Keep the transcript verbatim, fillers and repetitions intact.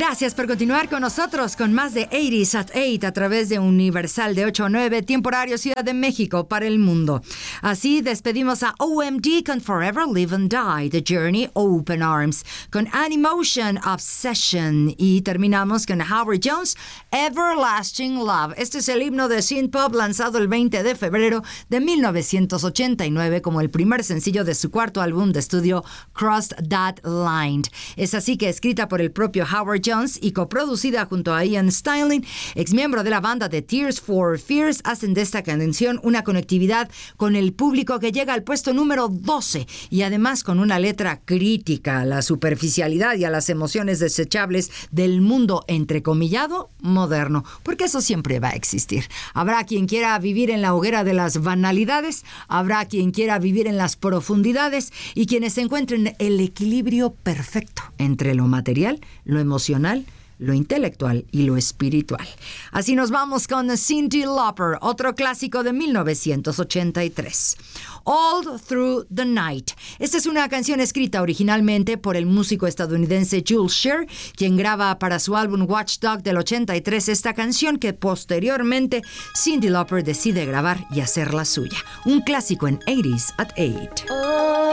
Gracias por continuar con nosotros con más de ochenta at ocho a través de Universal de ocho a nueve, tiempo horario Ciudad de México para el mundo. Así despedimos a O M D con Forever Live and Die, The Journey, Open Arms, con Animotion, Obsession, y terminamos con Howard Jones, Everlasting Love. Este es el himno de synth pop lanzado el veinte de febrero de mil novecientos ochenta y nueve como el primer sencillo de su cuarto álbum de estudio Crossed That Line. Es así que escrita por el propio Howard Jones y coproducida junto a Ian Steinling, exmiembro de la banda de Tears for Fears, hacen de esta canción una conectividad con el público que llega al puesto número doce y además con una letra crítica a la superficialidad y a las emociones desechables del mundo entrecomillado moderno, porque eso siempre va a existir. Habrá quien quiera vivir en la hoguera de las banalidades, habrá quien quiera vivir en las profundidades y quienes encuentren el equilibrio perfecto entre lo material, lo emocional, lo intelectual y lo espiritual. Así nos vamos con Cyndi Lauper, otro clásico de mil novecientos ochenta y tres. All Through the Night. Esta es una canción escrita originalmente por el músico estadounidense Jules Shear, quien graba para su álbum Watchdog del ochenta y tres esta canción que posteriormente Cyndi Lauper decide grabar y hacerla suya. Un clásico en ochenta at ocho.